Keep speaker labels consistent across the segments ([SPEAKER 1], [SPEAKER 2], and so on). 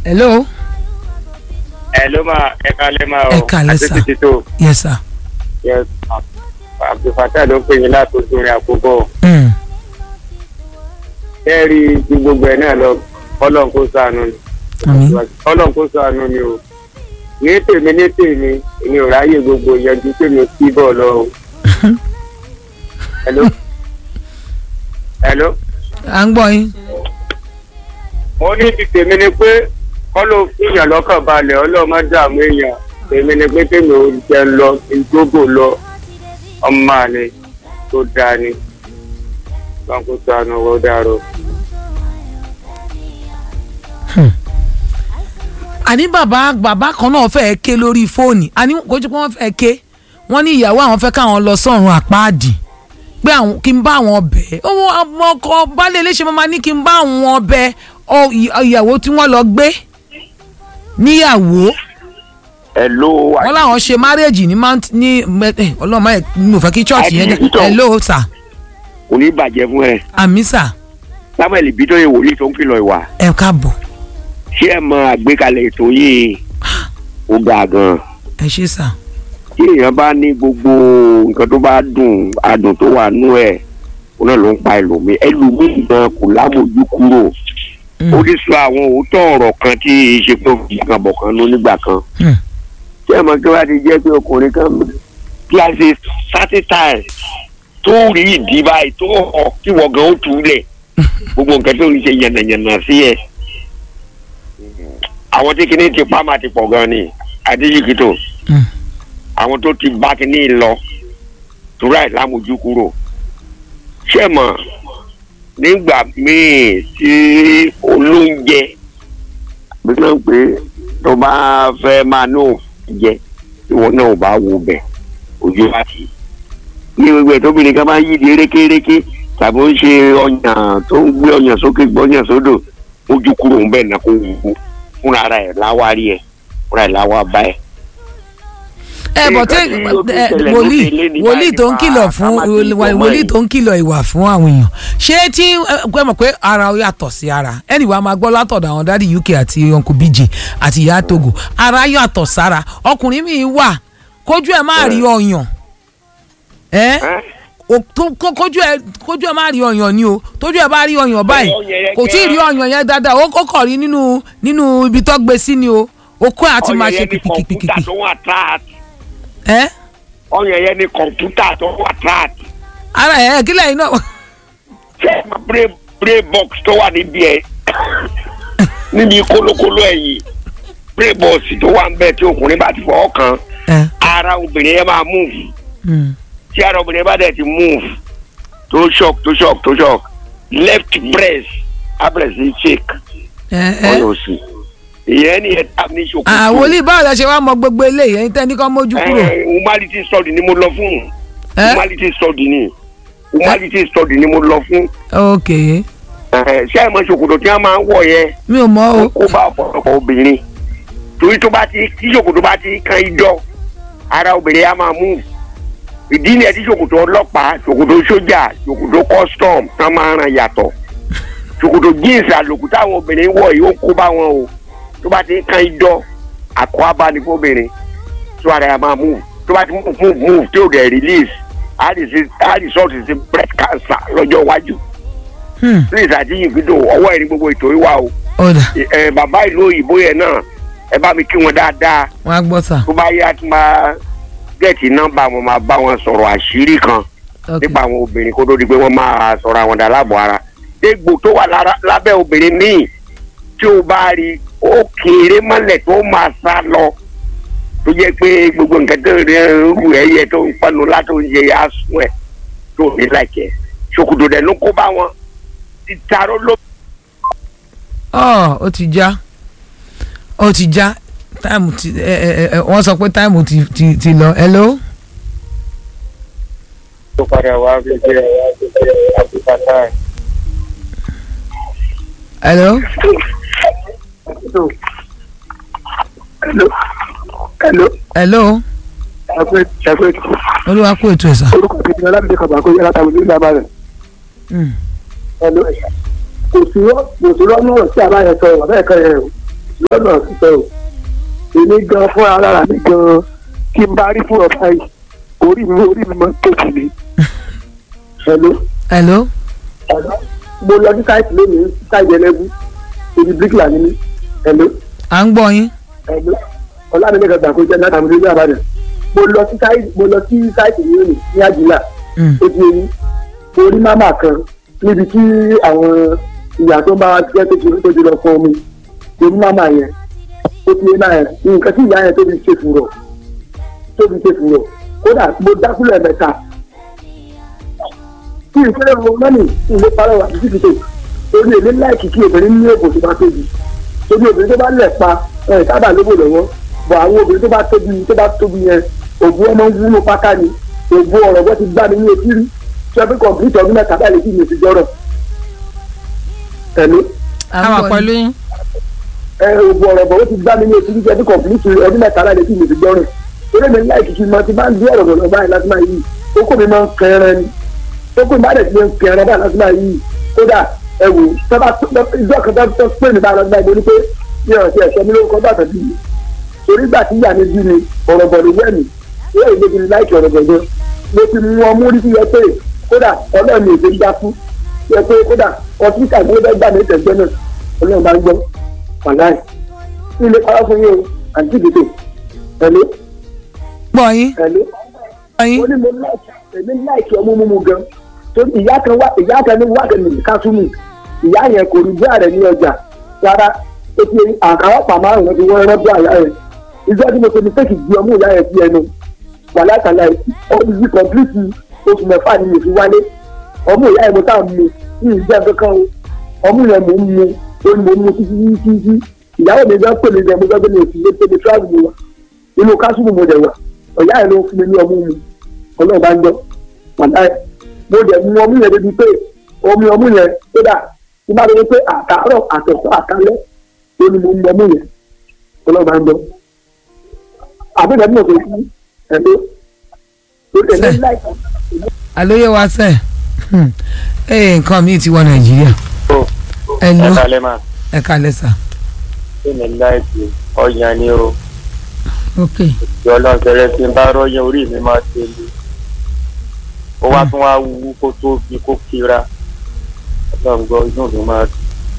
[SPEAKER 1] hello.
[SPEAKER 2] Hello ma, ẹ kálẹ́ ma o.
[SPEAKER 1] Ẹ kálẹ́ sà. Yes sir.
[SPEAKER 2] Yes ma. Abdulfatah ló pè yín láti ojú rẹ̀ àkókò. Ẹ rí ju gbogbo ẹ̀ náà lọ, Ọlọ́run kó ṣàánú ni. Ọlọ́run kó ṣàánú ni o. Ní tèmi èmi ò ráyè gbogbo ìyẹnjú tèmi kí bọ̀ lọ o. Hello. Hello.
[SPEAKER 1] À ń gbọ́ yín.
[SPEAKER 2] Mo ní ti tèmi ni pé kọ́lọ́ fìyàn lọ́kàn balẹ̀ ọlọ́mọ dààmú èèyàn tèmi ni pé tèmi ò jẹ́ lọ ìgbógbò lọ ọmọ àlè tó dáa ni wọn kò sànù owó dàrú.
[SPEAKER 1] Àní bàbá kan náà fẹ́ ké lórí fóònù àní kò jẹ́ pé wọ́n fẹ́ ké wọ́n ní ìyàwó àwọn fẹ́ káwọn lọ sọ́run àpáàdì pé kí n bá àwọn ọbẹ̀ ọkọ baálé iléeṣẹ́ máa ní kí n bá àwọn ọbẹ̀ ìyàwó tí wọ́n lọ gbé níyàwó.
[SPEAKER 3] Hello.
[SPEAKER 1] wọ́n láwọn ṣe márẹ́jì ní ọlọ́mọ ẹ̀ mi ò fẹ́ kí chọ́ọ̀chì yẹn jẹ́ hello sir.
[SPEAKER 3] kò ní bàjẹ́ fún ẹ.
[SPEAKER 1] àmì sà.
[SPEAKER 3] Samuel Bítóyè wòlíì tó ń kìlọ̀ ìwà.
[SPEAKER 1] ẹ káàbọ̀.
[SPEAKER 3] ṣé ẹ mọ àgbékalẹ̀ ètò yìí ó ga gan.
[SPEAKER 1] ẹ ṣé sà.
[SPEAKER 3] tí èèyàn bá ní gbogbo nǹkan tó bá dùn adùn tó wà nú ẹ̀ òun náà ló ń pa ẹlòmíì gan kò lámòjú kúrò. ó ti sọ àwọn òótọ́ ọ̀rọ̀ kan tí ṣe pé òkìkan bọ̀ kan ló nígbà kan. tí ẹ mọ̀ kí wọ́n ti jẹ́ pé ọkùnrin kan kí a ṣe sátítàì tó rí ìdí báyìí tó hàn kí wọ́n gan ó tù ú lẹ̀ gbogbo nǹkan tó ń ṣe yànnàyànnà sí ẹ. àwọn tí kìíní ti pa máa ti pọ̀ gan ni adéyíkító àwọn tó ti bá kìíní lọ tó ráì lámójú kúrò. ṣé mọ̀ nígbà míì tí olóúnjẹ bí wọ́n ń pè é tó bá fẹ́ máa ní òjẹ tí wọ́n náà bá wo bẹ̀ ojú láti. ní gbogbo ẹ̀ tóbi nìkan máa ń yídi rékéréké tàbí ó ń ṣe ọyàn tó ń gbé ọyàn sókè gbọ́yàn sódò ojú kúrò ń bẹ̀ náà kó wù fúnra rẹ̀ láwárí ẹ̀ fúnra ẹ̀ láwá bá ẹ̀.
[SPEAKER 1] bọ̀ tẹ́ wòlíì tó ń kìlọ̀ fún wòlíì tó ń kìlọ̀ ìwà fún àwọn èèyàn ṣé tí ẹ mọ̀ pé ara ó yàtọ̀ sí ara anyway a máa gbọ́ látọ̀dọ̀ àwọn dádì UK àti uncle BJ àti ìyá Togo ara yàtọ̀ sára ọkùnrin mi wà kójú ẹ̀ máa rí ọyàn kójú ẹ̀ máa rí ọyàn ni o tójú ẹ̀ bá rí ọyàn báyìí kò tí ì rí ọyàn yẹn dáadáa ó kọ̀ rí nínú ibi tó gbé sí ni o okó àti máa ṣe pìpìpìpì.
[SPEAKER 3] ọyàn yẹn ni kọ̀ǹpútà tó wà tíráàtì.
[SPEAKER 1] ara ẹ̀ kílẹ̀ yìí náà.
[SPEAKER 3] ṣé ẹ máa pray box tó wà níbi ẹ níbi kólókóló ẹ̀yìn pray box tó wà ń bẹ̀ tí ọkùnrin bá ti fọwọ́ kan ara obìnrin yẹn máa move tí ara obìnrin bá dẹ̀ ti move tó shock left breast abẹ́rẹ́ sí shake ọyàn òsì ìyẹn ni ẹ ta ní ṣòkòtò.
[SPEAKER 1] àwọn olè báwo la ṣe wá mọ gbogbo eléyìí ẹni tẹ́ni kan mójú kúrò.
[SPEAKER 3] humanity study ni mo lọ fún humanity study ni mo lọ fún.
[SPEAKER 1] ok.
[SPEAKER 3] ṣé ẹ mọ ṣòkòtò tí wọn máa ń wọ yẹn.
[SPEAKER 1] mi ò mọ o.
[SPEAKER 3] kó bá ọ̀pọ̀lọpọ̀ obìnrin torí tó bá ti tí ṣòkòtò bá ti kan idọ́ ara obìnrin á máa mú. ìdí ni ẹ tí ṣòkòtò ọlọ́pàá ṣòkòtò sójà ṣòkòtò custom tán máa ń ràn yàtọ̀ ṣòkòtò jeans àlòkù táwọn obìnrin wọ̀ yìí ó kó bá wọn o tó bá ti ń kan idọ́ àkọ́ abánifóbìnrin tó ara ẹ̀ máa move tó bá ti move tí ò dẹ̀ release á result sí breast cancer lọ́jọ́ iwájú. please àjíyìn fídíò ọwọ́ ẹ̀ ní gbogbo ètò ìwà o. bàbá ìlú òyìnbó yẹn náà ẹ bá mi kí wọn dáadáa.
[SPEAKER 1] wọ́n á gbọ́ sà.
[SPEAKER 3] tó bá yá tí máa gẹ̀ẹ́tì nọ́mbà wọn máa bá wọn sọ̀rọ̀ àṣírí kan nípa àwọn obìnrin kó tó di pé wọ́n máa sọ̀rọ̀ àwọn dà láàbọ̀ ara. egbò tó wà lábẹ́ obìnrin míì tí o bá rí ó kéré mọ́lẹ̀ tó máa sá lọ tó jẹ́ pé gbogbo nǹkan tó rí rú ẹyẹ tó ń pọnú látó ń yẹ asún ẹ̀ tó ní láìkẹ́ ṣòkòtò dẹ̀ ló kó bá wọn ti taró ló.
[SPEAKER 1] ó ti já táìmù ti wọ́n sọ pé táìmù ti lọ hello.
[SPEAKER 2] tó padà wá bí jẹ́ Abdulfatah.
[SPEAKER 1] hello. hello. olúwa kú ètò ẹ̀sà.
[SPEAKER 4] orúkọ mi ni ọlámídé kan bàkó yàrá tàbí nígbà bá rẹ̀. kò sí lọ́nà ọ̀rọ̀ tí a bá yẹ sọ ọ̀rọ̀ bẹ́ẹ̀ kan yẹn o lọ́nà ìfẹ́ o èmi gan fún ara mi gan kí n bá rí fún ọ̀fà yìí orí mi máa ń tóbi ni.
[SPEAKER 1] hello.
[SPEAKER 4] mo lọ sí sáìtì lónìí sáìtì ẹlẹ́gù ibi bíríkìlà ni mí.
[SPEAKER 1] à ń gbọ́ yín.
[SPEAKER 4] ọlámídé kan gbàgbé jẹ́ látàmú lórí àbàdàn mo lọ sí sáìtì lónìí ní àjìlá ó di eyín mo rí mámà kan níbi tí àwọn ìyá tó ń bá wa jẹ́ tó ti lọ fún omi mo rí mámà yẹn ó ti yé náà yẹn nǹkan tí ìyá yẹn tóbi ṣe fùrọ̀ kódà mo dákúlẹ̀ mẹ́ta kí n fẹ́ ro mọ́nì ìlú parọ́ wà títí tó torí èmi láìkì kí obìnrin ní èbò tó bá tóbi torí obìnrin tó bá lẹ̀ pa sábà lóbò lọ́wọ́ bọ̀ àwọn obìnrin tó bá tóbi yẹn òbú ọmọ ń wúlò pátá ni òbú ọ̀rọ̀ wọ́n ti gbá mi ní etí rí tí wọ́n fi kọ̀m̀pútà ọdún mẹ́ta báyìí kí mi ti jọ́rọ̀
[SPEAKER 5] àwọn pẹ̀lú yín.
[SPEAKER 4] òbú ọ̀rọ̀ bọ̀ wọ́n ti gbá mi ní etí rí tí wọ́n fi kọ̀m̀pútà ọdún mẹ́ta báyìí kí mi ti jọ́rọ̀ torí èmi láìkì kí n ti máa ń gbé ọ̀rọ̀ lọ́wọ́ báyìí láti máa yí okó mi máa ń kẹrẹ ni okó mi máa dẹ̀ ti máa ń kẹrẹ báyìí láti máa yí kódà ẹ̀wò sábà ìjọ kan tó pè mí báyìí láti máa yí mo ní pé mi ò ti ẹ̀ṣọ́ mi lórúkọ bàtà bí mi torí ìgbà tí ìyá mi bí mi ọ̀rọ̀ bọ̀ ló wẹ̀ mí yóò ilé mi láìkì ọ̀rọ̀ bọ̀ gan mo ti mú ọmú rí sí yẹ pé kódà ọlọ́run mi ò fi dá fún yẹ pé kódà ọtí kàgbé bẹ́ẹ̀ gbà mí tẹ̀gbẹ́ náà ọlọ́run bá ń gbọ́ wàláì ilé kọ́lá fún yín o àǹtí dìde
[SPEAKER 1] gbọ́ yín.
[SPEAKER 4] ó ní mo láìkí ọmú mímu gan torí ìyá kan ní wákàtí kásùmù ìyá yẹn kò rí bí ààrẹ ní ọjà rárá ó ti àkàrà pàmò àrùn tí wọ́n rán bí àyà rẹ̀ ìjọ tí mo ṣe ní fẹ́ẹ̀kì gbé ọmú ìyá yẹn sí ẹnu wà látàlá ọdún kọ̀m̀pìlìtì oṣù mẹ́fà ni mo fi wálé ọmú ìyá yẹn mo táà mu ní ìjẹ́ kankan ọmú yẹn mo ń mu ó ní mo mú títí ìyàwó mi gan pè mí gan mo gbọ́dọ̀ mi ò sì lé pé mi tíráàbù mo wà inú kásùmù mo dẹ̀ wà ọ̀yá ẹ̀ ló fún mi ní ọmú mi ọlọ́run bá ń gbọ́ pàdá ẹ̀ mo dẹ̀ mú ọmú yẹn débi pé omi ọmú yẹn kódà tí bá débi pé àtàárọ̀ àtọ̀sọ́ àtàlẹ́ ló ní mo mú ọmú yẹn ọlọ́run bá ń gbọ́ àbúrò mi ò fẹ́ sí ẹ̀ló tó tẹ̀lé láìpẹ́.
[SPEAKER 1] àlóyè wa sẹ́ nǹkan mi ti wọ nàìjíríà ẹ kálẹ́ sà.
[SPEAKER 2] ṣé mi láìpẹ́ ọ̀yàn ni o.
[SPEAKER 1] ok.
[SPEAKER 2] ìjọ ọlọ́sẹ̀rẹ̀ tí n bá rọ́yìn orí mi máa ṣe lé ó wá tún wá wú kó tó fi kó kíra ọlọ́ngbọ́n inú mi máa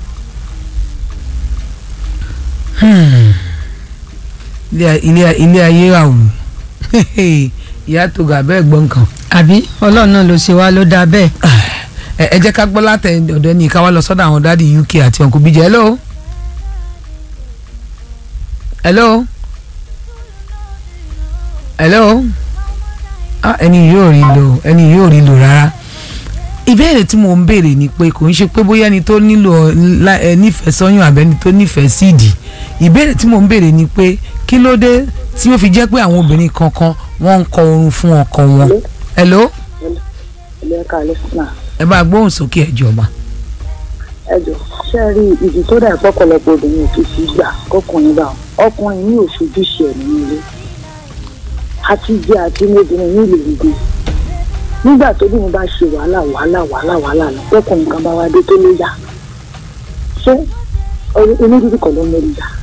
[SPEAKER 1] dùn. ilé ayé àwù ìyá tó gà bẹ́ẹ̀ gbọ́n kan.
[SPEAKER 5] àbí ọlọ́run náà ló ṣe wá ló dáa bẹ́ẹ̀.
[SPEAKER 1] ẹ jẹ́ ká gbọ́ látẹ̀ ọ̀dọ́ ní ká wá lọ sọ́dọ̀ àwọn dáàdi UK àti ọ̀nkú bíjẹ́ hello. hello. hello ẹni yóò rí lò rárá ìbéèrè tí mo ń béèrè ni pé kò ń ṣe pé bóyá ẹni tó nílò nífẹ̀ẹ́ sọ́yún àbẹ́ni tó nífẹ̀ẹ́ síìdì ìbéèrè tí mo ń béèrè ni pé kí ló dé tí ó fi jẹ́ pé àwọn obìnrin kankan wọ́n ń kọ oorun fún ọkọ wọn. hello. ẹ bá gbóhùn sókè ẹ jọ̀ọ́ ma.
[SPEAKER 6] ẹ jọ̀ọ́ ṣe rí ìdí tó dà pọ̀pọ̀lọpọ̀ obìnrin kì í fi gbà kọkùnrin bá ọkùnrin ní òṣojúṣe ẹ̀ nínú ilé àti jẹ àti ní obìnrin ní ìlú gbé nígbà tó bí mo bá ṣe wàhálà lọ tọkùnrin kan bá wá dé tó ló yá ṣé inú dídí kan ló ń lórí yá.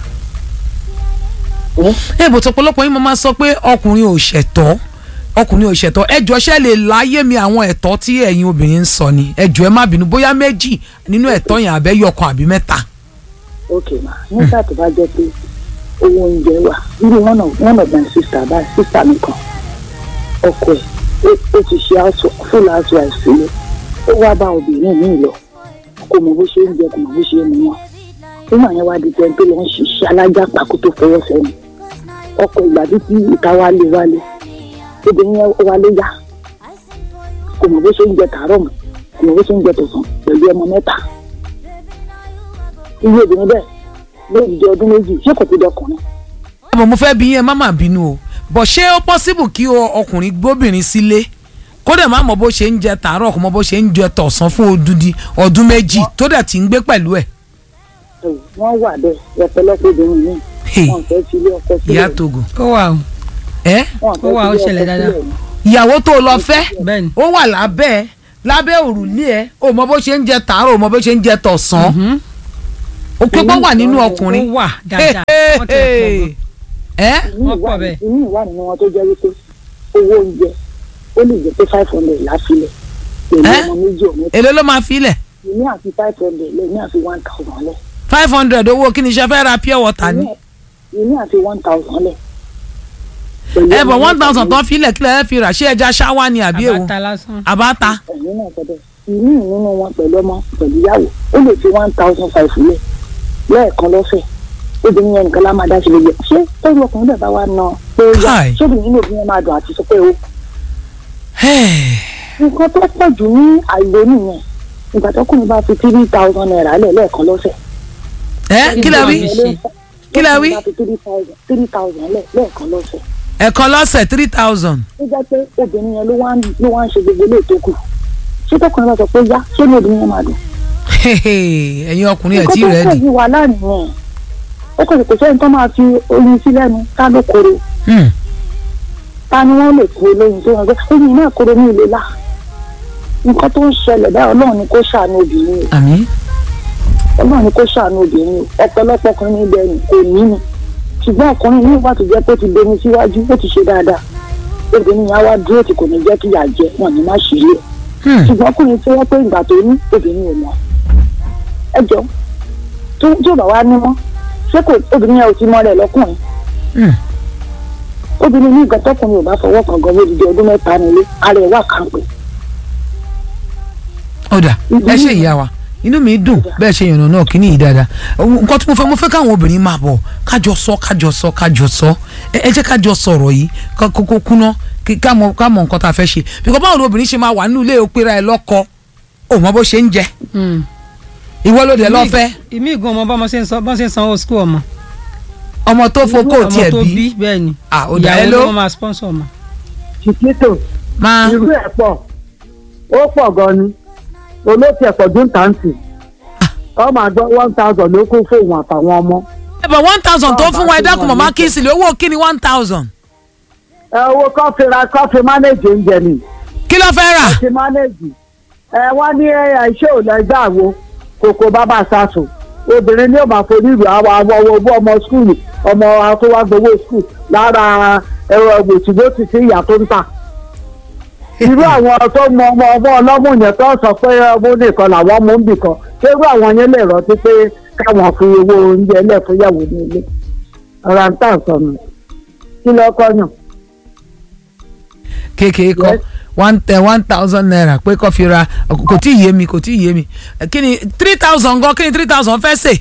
[SPEAKER 1] bó tọpọlọpọ yín mo máa sọ pé ọkùnrin ò ṣẹ̀tọ́ ẹjọ́ ṣe lè láyé mi àwọn ẹ̀tọ́ tí ẹ̀yin obìnrin ń sọ ni ẹjọ́ ẹ má bínú bóyá méjì nínú ẹ̀tọ́ yẹn àbẹ́ yọkan àbí mẹ́ta.
[SPEAKER 6] ok ma nígbà tó bá jẹ́ pé owó oúnjẹ wà nínú one of my sister báyìí sister mi kan ọkọ ẹ̀ ó ti ṣe full housewife sílẹ̀ ó wá bá obìnrin mi lọ kò mọ bó ṣe ń jẹ kò mọ bó ṣe ń mu wọn nígbà yẹn wá di jẹun tó lọ ń ṣiṣẹ́ alájàpá kó tó fọwọ́ sẹ́nu ọkọ ìgbà títí ìta wálé obìnrin yẹn wálé yá kò mọ bó ṣe ń jẹ tààrọ̀ mọ́ kò mọ bó ṣe ń jẹ tọ̀sán pẹ̀lú ọmọ mẹ́ta iye obìnrin bẹ́ẹ̀ lóòjì jẹ ọdún méjì ṣé kò ti dọkùnrin.
[SPEAKER 1] mo fẹ́ bí yẹn má má bínú o bọ̀ ṣé ó possible kí ọkùnrin gbóbìnrin sílé kó dẹ̀ má mọ bó ṣe ń jẹ tààrọ̀ kó mọ bó ṣe ń jẹ tọ̀sán fún ọdún méjì tó dẹ̀ ti ń gbé pẹ̀lú ẹ̀.
[SPEAKER 6] wọ́n wà bẹ́ẹ̀ rẹpẹlẹpẹ obìnrin mi wọ́n fẹ́ fi ilé ọkọ sílẹ̀.
[SPEAKER 1] ìyá Togo.
[SPEAKER 5] ó wà o.
[SPEAKER 6] ó wà ó ṣẹlẹ̀ dáadáa.
[SPEAKER 1] ìyàwó tó lọ fẹ́ ó wà lábẹ́ òrùlé ẹ̀ ó mọ bó ṣe ń jẹ tààrọ̀ ó mọ bó ṣe ń jẹ tọ̀sán. òkè pọ́ wà nínú ọkùnrin.
[SPEAKER 5] ó wà dáadáa wọ́n ti pọ̀ gan.
[SPEAKER 6] Ìmí
[SPEAKER 5] pọ̀ bẹ́ẹ̀.
[SPEAKER 6] ìwà nínú wọn tó jẹ́ wípé owó oúnjẹ ó lè jẹ́ pé 500 láfilẹ̀ pẹ̀lú ọmọ méjì ọmọ
[SPEAKER 1] èló ló máa fi lẹ̀.
[SPEAKER 6] ìmí àti 500 lẹ́yìn àti 1000 lẹ̀.
[SPEAKER 1] 500 owó kí ni iṣẹ́ fẹ́ ra pure water ni.
[SPEAKER 6] ìmí àti 1000 lẹ̀.
[SPEAKER 1] ẹ bọ̀ 1000 tó fi lẹ̀ kí lẹ́ẹ̀ fi rà ṣé ẹja ṣáwá ni àbí èwo.
[SPEAKER 5] àbáta lásán.
[SPEAKER 1] àbáta.
[SPEAKER 6] ẹ̀yìn náà sọ́dọ̀ ìmí nínú wọn pẹ̀lú ọmọ pẹ̀lú ìyàwó ó lè fi 1005 lẹ̀ lẹ́ẹ̀kan lọ́sẹ̀ obìnrin yẹn nìkan lá máa dá sí lóye ṣé tóyún ọkùnrin bẹ́ẹ̀ bá wà ná pé ó yá ṣé obìnrin náà obìnrin máa dùn àti sọ pé ó. nǹkan tó pọ̀ jù ní àìlè nìyẹn ìgbà tọkùnrin bá fi 3000 naira lẹ̀ lẹ́ẹ̀kan lọ́sẹ̀.
[SPEAKER 1] kí lẹ wí kí lẹ wí.
[SPEAKER 6] 3000 lẹ̀ lẹ́ẹ̀kan lọ́sẹ̀.
[SPEAKER 1] ẹ̀kan lọ́sẹ̀ 3000.
[SPEAKER 6] ó jẹ́ pé obìnrin yẹn ló wá ń ṣe gbogbo ilé tó kù ṣé tọkùnrin bá sọ pé yá ṣé ní obìnrin yẹn máa dùn.
[SPEAKER 1] ẹ̀yin ọkùnrin ẹ̀ tí rẹ̀
[SPEAKER 6] di. nǹkan tó kọ̀ yìí wà láàrin yẹn ó kọ̀ kò sẹ́ni tó máa fi oyin sí lẹ́nu ká ló koro. ta ni wọ́n lè kó lóyin tó wọn gbé oyin náà koro ní ilé là. nǹkan tó ń ṣẹlẹ̀ báyìí ọlọ́run ni kó ṣàánú obìnrin o.
[SPEAKER 1] àmín.
[SPEAKER 6] ọlọ́run ni kó ṣàánú obìnrin o ọ̀pọ̀lọpọ̀ ọkùnrin níbẹ̀ ni kò ní ni ṣùgbọ́n ọkùnrin ní ìwà tó jẹ́ pé ó ti domi síwájú ó ti ṣe dáadáa obìnrin yẹn á wá dúró tí kò ní jẹ́ kí ìyà jẹ wọn ní má ṣe é ṣùgbọ́n ọkùnrin tí wọ́n pé ìgbà tó ní obìnrin ò mọ̀ ẹ jọ tí ò bá wá ní mọ́ ṣé kò obìnrin yẹn ò ti mọ́ rẹ̀ lọ́kùnrin obìnrin ní ìgbà tọkùnrin ò bá fọwọ́ kan gan lórí di ọdún mẹ́ta nílé ara ẹ̀ wà kàn pé.
[SPEAKER 1] ọ̀dà ẹ ṣe ìyá wa inú mi dùn bẹ́ẹ̀ ṣe yànnà náà kí ni yìí dáadáa nǹkan tí mo fẹ́ káwọn obìnrin máa bọ̀ kájọ sọ ẹ jẹ́ kájọ sọ̀rọ̀ yìí kókó kúná ká mọ nǹkan tá a fẹ́ ṣe bíkọ́ báwo ni obìnrin ṣe máa wà nínú ilé òpera ẹ lọ́kọ ò mọ bó ṣe ń jẹ ìwọ ló dé lọ́fẹ́.
[SPEAKER 5] ìmí ìgún ọmọ bọ́mọ ṣe ń sanwó skul
[SPEAKER 1] ọmọ tó fokó tiẹ̀ bí
[SPEAKER 5] ọmọ tó bí bẹ́ẹ̀ ni
[SPEAKER 1] ìyàwó
[SPEAKER 5] ló máa sponsor ọmọ.
[SPEAKER 4] ṣìkìtò
[SPEAKER 1] máa
[SPEAKER 4] irú ẹ̀ pọ̀ ó pọ̀ gan ni olóòtú ẹ̀pọ̀ dún tàǹtì ọmọ àgbọ̀ 1000 ló kó fóun àtàwọn ọmọ.
[SPEAKER 1] ẹ bọ̀ 1000 tó fún wa ẹ dákun mọ̀má kí n sì lè owó kí ni 1000.
[SPEAKER 4] owó kọ́fì mánéjì oúnjẹ ni.
[SPEAKER 1] kí ló fẹ́ rà.
[SPEAKER 4] kọ́fì mánéjì wọ́n ní iṣẹ́ ò lẹ́gbẹ́ àwo kòkó bàbá sàtò obìnrin ní ọmọ àforílù àwọn owó ọmọ skul ọmọ akówágbowó skul lára ẹ̀rọ ògbòtìgbò ti sí ìyá tó ń tà. irú àwọn tó mọ ọmọ ọlọ́mù yẹn tó sọ pé ọmọ nìkan làwọn mú nìkan ṣé irú àwọn yẹn lè rántí pé káwọn fi owó oúnjẹ lẹ̀ fún ìyàwó ní ilé ọ̀rá ń tà sọnù kí lọ́kọ́ yàn.
[SPEAKER 1] kéèké kọ 1000 naira pé kó fi ra kò tí ì yé mi kí ni 3000 gan kí ni 3000 fẹ́ ṣe.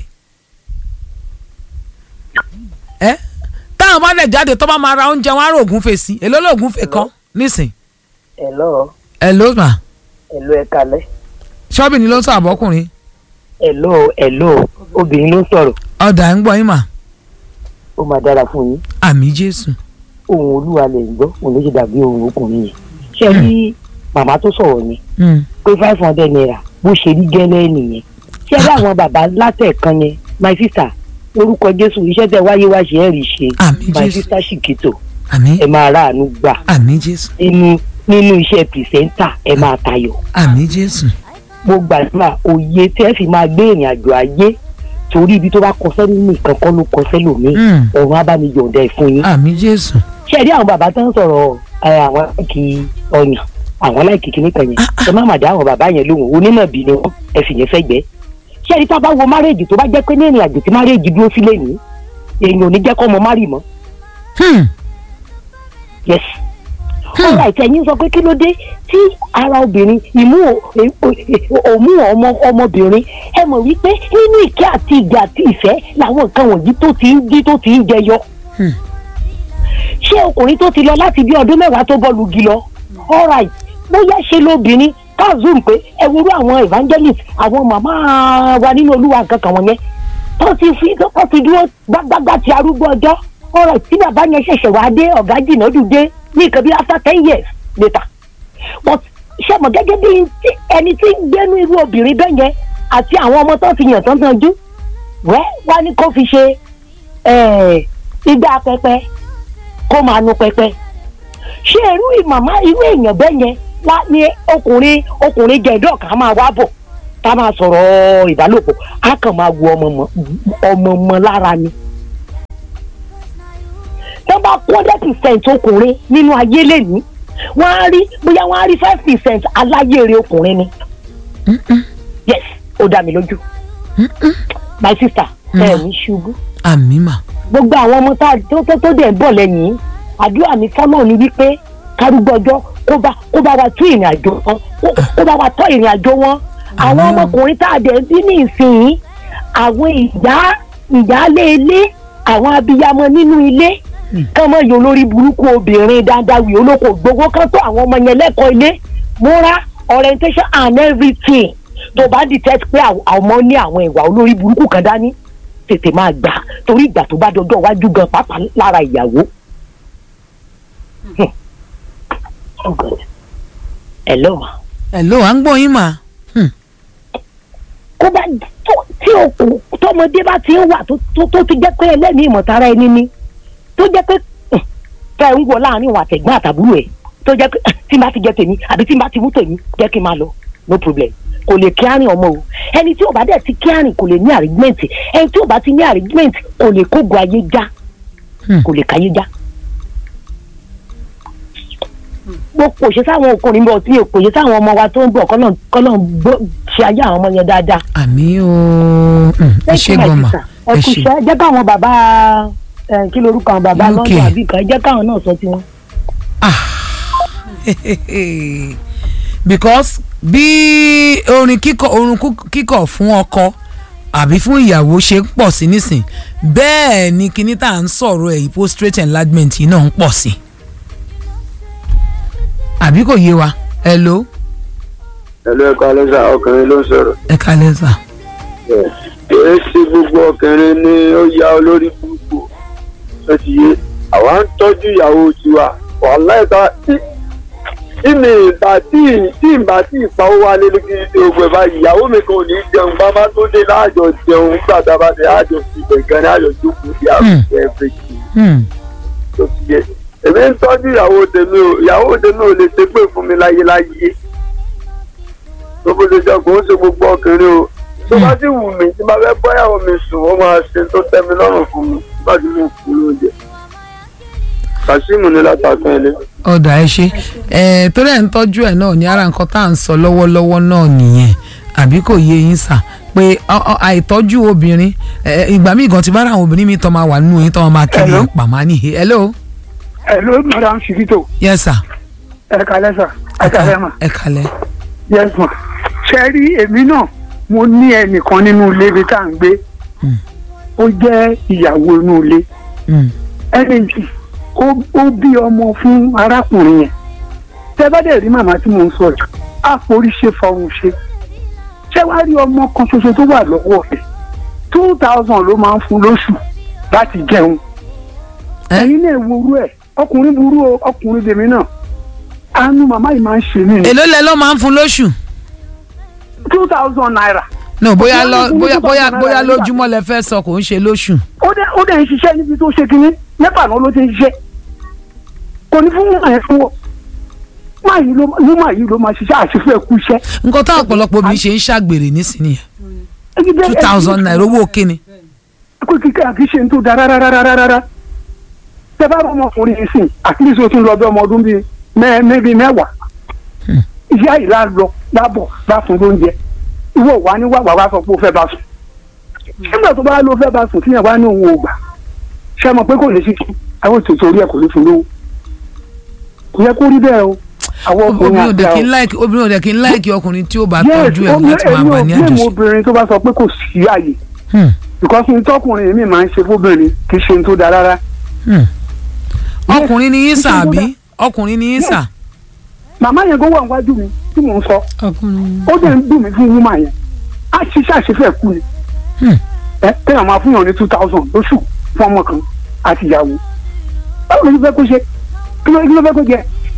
[SPEAKER 1] táwọn bá lẹ̀ jáde tó bá máa ra oúnjẹ wọn á rò ògúnfẹ̀ sí èló lóògùnfẹ̀ kan nísìn. hello ma.
[SPEAKER 7] hello ẹ kalẹ́.
[SPEAKER 1] ṣọ́ọ̀bì ni ló ń sọ àbọ̀kùnrin.
[SPEAKER 7] hello obìnrin ló ń sọ̀rọ̀.
[SPEAKER 1] ọ̀dà ń gbọ́ yín mà.
[SPEAKER 7] ó máa dára fún yín.
[SPEAKER 1] àmì jésù.
[SPEAKER 7] ohun olúwa lè gbọ́ òun ló ṣe dàbí ohun ọkùnrin yẹn. ṣé rí màmá tó sọ̀rọ̀ yẹn pé 500 naira bó ṣe rí gẹ́lẹ́ nìyẹn. ṣé rí àwọn bàbá látẹ̀kan yẹn my sister orúkọ jésù iṣẹ́ tẹ wáyé wá ṣe ẹ̀rí ṣe my sister ṣìkìtò ẹ máa ráàánú gbà nínú iṣẹ́ pìrìsẹ́ńtà ẹ máa tayọ.
[SPEAKER 1] àmín jésù.
[SPEAKER 7] mo gbàdúrà òye tẹ́ fi máa gbé ìrìn àjò ayé torí ibi tó bá kọsẹ́ nínú nǹkan kan ló kọsẹ́ lòmíì ọ̀run abánijọ̀ǹda ẹ̀ fún yín.
[SPEAKER 1] àmín jésù.
[SPEAKER 7] ṣé rí àwọn bàbá tó ń sọ̀rọ̀ àwọn láìkì ọyàn àwọn láìkì kìíní kan yẹn ẹ má mà dá àwọn bàbá yẹn lóhùn onímọ̀ bí ni wọ́n ẹ sì yẹn fẹ́ gbẹ́. ṣé rí tá a bá wo márèèjì tó bá jẹ́ pé ní ìrìn àjò tí márèèjì dúró sílé ní èèyàn ò ní jẹ́ kọ́ ọmọ márì mọ́. yes ọ̀rọ̀ ìtẹ̀yìn sọ pé kí ló dé tí ara obìnrin òmù ọmọbìnrin ẹ mọ̀ wípé nínú ìkẹ́ àti ìgbà àti ìfẹ́ làwọn nǹkan wọ̀nyí tó ti ń jẹyọ. ṣé ọkùnrin tó ti lọ láti bí ọdún mẹ́wàá tó bọ́ọ̀lù gi lọ alright bóyá ṣe lóbìnrin káàzùm pé ẹ wúrú àwọn evangelist àwọn màmá wa nínú olúwa nǹkan kan wọ̀nyẹn tó ti dúró gbágbágbá ti arúgbó ọjọ́ alright tí bàbá yẹn ṣẹ̀ṣẹ̀ wá dé ọ̀gá jìnnàdù dé ní nǹkan bí after 10 years later but ṣe mọ̀ gẹ́gẹ́ bí ẹni tí ń gbénú irú obìnrin bẹ́ẹ̀ yẹn àti àwọn ọmọ tó fi yàn tán tanjú wá ní kó fi ṣe igbá pẹpẹ kó máa nu pẹpẹ ṣé irú èèyàn bẹ́ẹ̀ yẹn wá ní ọkùnrin jẹ̀dọ̀ kan máa wá bọ̀ tá a máa sọ̀rọ̀ ìbálòpọ̀ á kàn máa wo ọmọ mọ lára ni. tó bá 100% ọkùnrin nínú ayé lẹ́nu wọ́n á rí bóyá wọ́n á rí 5% aláyèrè ọkùnrin ni. Yes, ó dá mi lójú. My sister ẹ ní ṣubú.
[SPEAKER 1] àmì mà.
[SPEAKER 7] gbogbo àwọn ọmọ tó dẹ̀ ń bọ̀ lẹ́yìn àdúrà mi fọ́nà ni wípé kárúgbọ́jọ́ kó bá wa tún ìrìn àjò wọn kó bá wa tọ́ ìrìn àjò wọn. àwọn ọmọkùnrin tá a dẹ̀ bí ní ìsìn àwọn ìyáálé ilé àwọn abiyamọ nínú ilé kán mọ yòó lórí burúkú obìnrin dáadáa wì olóko gbogbo kan tó àwọn ọmọ yẹn lẹ́kọ̀ọ́ ilé múra orientation and everything tó bá detect pé àwọn ọmọ ní àwọn ìwà olórí burúkú kan dání tètè máa gbà torí ìgbà tó bá dọjọ́ iwájú gan pàápàá lára ìyàwó. Hello ma.
[SPEAKER 1] Hello, à ń gbọ́ yín mà.
[SPEAKER 7] kó bá tí òkú tọmọdé bá ti ń wà tó ti jẹ́ pé ẹlẹ́mìí ìmọ̀tara ẹni ni tó jẹ́ pé ká ẹ̀ ń wọ láàrin ìwà àtẹ̀gbọ́n àtàbúrò ẹ̀ tó jẹ́ pé tí n bá ti jẹ tèmi àbí tí n bá ti mú tèmi jẹ́ kí n máa lọ no problem kò lè kí àárín ọmọ o ẹni tí ò bá dẹ̀ ti kí àárín kò lè ní arrangement ẹni tí ò bá ti ní arrangement kò lè kógo ayé já kò lè káyé já. mo kò ṣe sáwọn ọkùnrin bọ̀ tí kò ṣe sáwọn ọmọ wa tó ń bọ̀ kọ́nà ṣe ayé àwọn ọmọ yẹn dáadáa.
[SPEAKER 1] àmì o ẹ ṣe gan ma
[SPEAKER 7] ẹ ṣe jẹ́ káwọn bàbá kí lorúkọ àwọn bàbá lọ́dọ̀ àbí kan jẹ́ káwọn náà sọ tiwọn.
[SPEAKER 1] because bí orin kíkọ fún ọkọ àbí fún ìyàwó ṣe ń pọ̀ sí nísìn bẹ́ẹ̀ ni kíní tá à ń sọ̀rọ̀ ẹ̀ postrate enlargement yìí náà ń pọ̀ sí àbí kò yé wa. hello.
[SPEAKER 2] hello ẹ̀ka lẹ́sà ọkùnrin ló ń sọ̀rọ̀.
[SPEAKER 1] ẹ̀ka lẹ́sà.
[SPEAKER 2] kìí ṣe gbogbo ọkùnrin ni ó ya olórí burúkú ó ti yé àwa ń tọ́jú ìyàwó tiwa wàhálà ìta tí ìbá tí ìpawó wá lé lókè ní ogun ẹ̀ báyìí ìyàwó mi kan ò ní jẹun bá tó dé láàjọ jẹun gbàdá bá dé àjọ ìbẹ̀ gan ní àjọ jókòó bí àbùkù ẹ̀fẹ̀kì tó ti yé èmi ń tọ́jú ìyàwó tèmi ò lè ṣépè fún mi láyé tó bó ṣe jọ kó ń ṣe gbogbo ọkùnrin o tó bá ti wù mí tí bá fẹ́ bọ́yàwó mi sùn ó máa ṣe tó tẹ́ mi lọ́rùn fún mi bá ti mú fún lóúnjẹ. Kàṣímù ní látàkùn ilé.
[SPEAKER 1] ọ̀dà ẹ ṣe torí ẹ̀ ń tọ́jú ẹ̀ náà ní ara nǹkan tá à ń sọ lọ́wọ́lọ́wọ́ náà nìyẹn àbí kò yé yín sà pé àìtọ́jú obìnrin ìgbà míì gan ti bá ra àwọn obìnrin mi tọ́ máa wà nínú yín tọ́ máa kiri ẹ̀ pàmò ní hello.
[SPEAKER 8] hello madam Shikito.
[SPEAKER 1] yes sir.
[SPEAKER 8] ẹ kalẹ́ sà ẹ kalẹ́ mà.
[SPEAKER 1] ẹ kalẹ́.
[SPEAKER 8] yes ma ṣe rí èmi náà mo ní ẹnìkan nínú ilé ibi tá à ń gbé ó jẹ́ ìyàwó inú ilé ẹnìjì ó bí ọmọ fún arákùnrin yẹn tẹ bá dẹ̀ rí màmá tí mò ń sọ yìí á forí ṣe fọrùn ṣe ṣé wàá rí ọmọ kan ṣoṣo tó wà lọ́wọ́ rẹ̀ 2000 ló máa ń fún lóṣù láti jẹun ẹ̀yin náà worú ẹ̀ ọkùnrin burú o ọkùnrin tèmi náà àánú màmá yìí máa ń ṣe mí.
[SPEAKER 1] èló lẹ ló máa ń fún lóṣù.
[SPEAKER 8] 2000 naira.
[SPEAKER 1] no bóyá lójúmọ́ lẹ fẹ́ sọ kò ń ṣe lóṣù.
[SPEAKER 8] ó dẹ̀ ń ṣiṣẹ́ níbi tó ṣe kínní nípa náà ló ti ń ṣiṣẹ́ kò ní fún wọn ẹ̀ fún wọn máa yìí ló máa ṣiṣẹ́ àṣìfẹ́ kú iṣẹ́.
[SPEAKER 1] nǹkan táwọn ọ̀pọ̀lọpọ̀ mi ṣe ń ṣàgbèrè nísìnyí 2000 naira owó kíni.
[SPEAKER 8] kò kíkẹ́ àkí ṣe ń tó da rárá tẹ bá ọmọkùnrin yìí sìn àkíyèsí o tún lọ bí ọmọ ọdún bíi mẹ́wàá ìyá ìlà lọ lábọ̀ bá fún lóúnjẹ ìwọ wà ní wàwà sọ pé ó fẹ́ bá sùn nígbà tó bá ló fẹ́ bá sùn tíyẹn wá ní òun ò gbà ṣé mọ̀ pé kò lè ṣiṣẹ́ àwọn ètò orí ẹ̀ kò lè fún lówó kò yẹ kó rí bẹ́ẹ̀ o àwọn ọkùnrin àti àwọn
[SPEAKER 1] obìnrin òde kì í láìkì ọkùnrin tí ó bá tọ́jú ẹ̀ láti máa bá ní àjọṣe.
[SPEAKER 8] yẹ́n obìnrin tó bá sọ pé kò sí àyè because ní tọkùnrin mi máa ń ṣe fóbìnrin kì í ṣe ní tó da rárá.
[SPEAKER 1] ọkùnrin ni yín sà àbí ọkùnrin ni yín sà.
[SPEAKER 8] màmá yẹn kó wà níwájú mi tí mò ń sọ ó dẹ̀ ń dùn mí fún wúmà yẹn á ṣiṣẹ́ àṣefẹ́ kú ni téèyàn máa fún yàn ní 2000 lóṣù fún ọmọ kan àti ìyàwó báwo ló fẹ́ kó ṣe kí ló fẹ́ kó jẹ.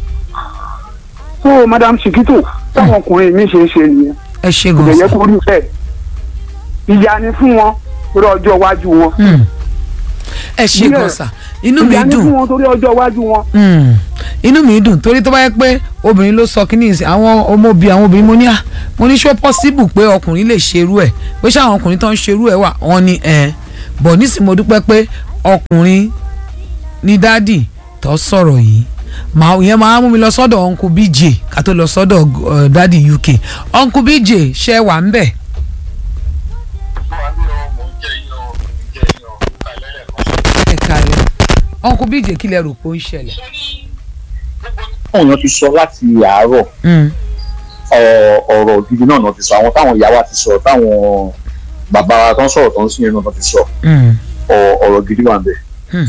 [SPEAKER 8] so madam Shikito táwọn ọkùnrin mi ṣe é ṣe nìyẹn
[SPEAKER 1] ẹ ṣe gan sa
[SPEAKER 8] ìyẹn kó rí bẹ́ẹ̀ ìyá ni fún wọn lórí ọjọ́ iwájú wọn.
[SPEAKER 1] ẹ ṣe gan sa inú mi dùn
[SPEAKER 8] ìyá ni fún wọn torí ọjọ́ iwájú wọn.
[SPEAKER 1] inú mi dùn torí tó bá yẹ pé obìnrin ló sọ kí ní ìsìn àwọn obìnrin mo ní ṣó possible pé ọkùnrin lè ṣerú ẹ̀ pé ṣé àwọn ọkùnrin tó ń ṣerú ẹ̀ wà wọ́n ní bọ̀ nísìnyí mo dúpẹ́ pé ọkùnrin ní dádì tó sọ̀rọ̀ yìí ìyẹn máa mú mi lọ sọ́dọ̀ uncle BJ ká tó lọ sọ́dọ̀ dádì UK uncle BJ ṣe wà ń bẹ̀. uncle BJ kí lẹ rò pé ó ń ṣẹlẹ̀.
[SPEAKER 9] àwọn èèyàn ti sọ láti àárọ̀ ọ̀rọ̀ gidi náà náà ti sọ àwọn táwọn ìyá wa ti sọ táwọn bàbá wa tó ń sọ̀rọ̀ tó ń sìn yẹn náà ti sọ ọ̀rọ̀ gidi wà ń bẹ̀.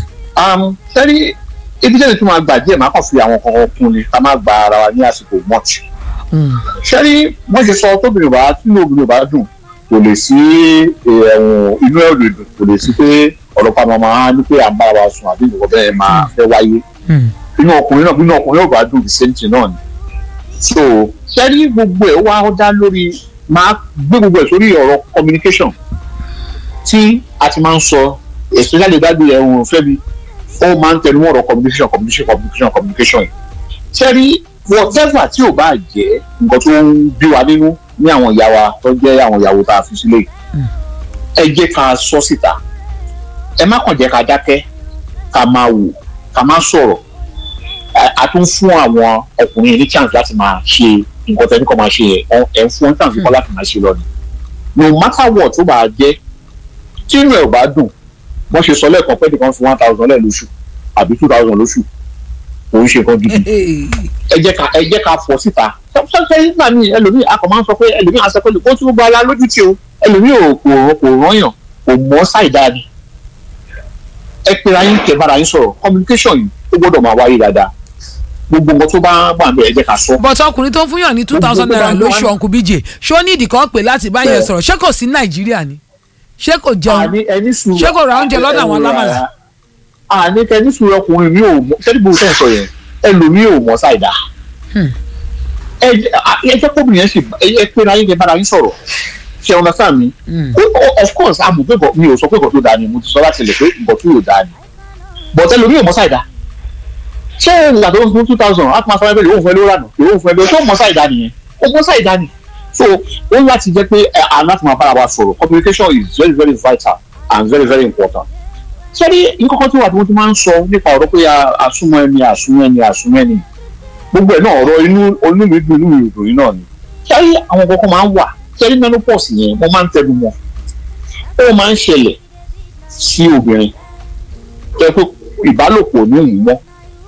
[SPEAKER 9] sẹ́rí ibi tẹ́lẹ̀ tó máa gbà díẹ̀ máa kàn fi àwọn kan kún ni ká má gba ara wa ní àsìkò much. sẹ́rí wọ́n ṣe sọ tóbìnrin bá tínú obìnrin bá dùn kò lè sí inú ẹ̀rọ ìdùn kò lè sí pé ọ̀rọ̀pá máa ní pé à ń bára wa sùn àbí ìwọ bẹ́ẹ̀ máa fẹ́ wáyé inú ọkùnrin ò bá dùn the same thing náà ni. so sẹ́rí gbogbo ẹ̀ wá dá lórí máa gbé gbogbo ẹ̀ sórí ọ̀rọ̀ communication tí a ti máa ń sọ especially dájú ẹ̀hún fẹ́bi ó máa ń tẹnu mọ́ ọ̀rọ̀ communication yìí. sẹ́rí whatever tí ò bá jẹ́ nǹkan tó ń bí wa nínú ní àwọn ìyá wa tó jẹ́ àwọn ìyàwó tá a fi sílẹ̀ ẹ jẹ́ ká sọ síta ẹ má kàn jẹ́ ká dákẹ́ ká máa wò ká máa sọ̀rọ̀ a tún fún àwọn ọkùnrin ní chance láti máa ṣe nǹkan tẹ́ni kan máa ṣe yẹn ẹ̀ ń fún chance kọ́ láti máa ṣe lọ ni no matter what tó bá jẹ́ tí inú ẹ̀ ò bá dùn wọ́n ṣe sọ lẹ́ẹ̀kan pẹ́ẹ́dì kan fún 1,000 lẹ́ẹ̀ lóṣù àbí 2,000 lóṣù kò ń ṣe nǹkan gidi ẹ jẹ́ ká fọ́ síta sọ́kẹ́ nígbà míì ẹlòmíì a kàn máa ń sọ pé ẹlòmíì á sọ pé ó tún gbọ́ ara lójú tí o ẹlòmíì kò rányàn kò mọ́ ṣàìdá ni ẹ pera yín kẹ bára yín sọ̀rọ̀ communication yìí ó gbọ́dọ̀ máa wáyé dáadáa gbogbo nǹkan tó bá wà ní ẹ jẹ́ ká sọ.
[SPEAKER 1] bọ́tọ̀ ọkùnrin tó ń fún yàn ní 2,000 naira lóṣù uncle BJ ṣó ní ìdí kan pè láti bá yẹn sọ̀rọ̀ ṣé kò sí Nàìjíríà ni ṣé kò jẹun ṣé kò ra oúnjẹ lọ́dọ̀ àwọn alámàlà.
[SPEAKER 9] àní kẹ́ni sùn ọkùnrin mi ò mọ sẹ́díbò tẹ̀ sọ yẹn ẹlòmíì ò mọ ṣàìdá ẹ jẹ́ kóbìnrin yẹn sì ẹ pera yín kẹ bára yín sọ̀rọ̀ ṣe understand mi of course àmọ́ pé mi ò sọ pé nǹkan tó dáa ni mo ti sọ láti lè pé nǹkan tó yóò dáa ni but ẹlòmíì ò mọ ṣàìdá ṣé ìgbà tó ń fún 2,000 á tún máa sọ pé òun fẹ́ ló rà nù òun fẹ́ ló tó mọ ṣàìdá nìyẹn ó mọ ṣàìdá ni so ó láti jẹ́ pé láti máa bára wa sọ̀rọ̀ communication is very very vital and very very important ṣé ní nǹkan kan tí wà tí wọ́n ti máa ń sọ nípa ọ̀rọ̀ pé àsúnmọ́ ẹni gbogbo ẹ̀ náà ọ̀rọ̀ inú mi dùn inú mi ìròyìn náà ni ṣé àwọn kankan máa ń wà ṣé ní menopause yẹn wọ́n máa ń tẹnu mọ́ ó máa ń ṣẹlẹ̀ sí obìnrin jẹ́ pé ìbálòpọ̀ ní òun mọ́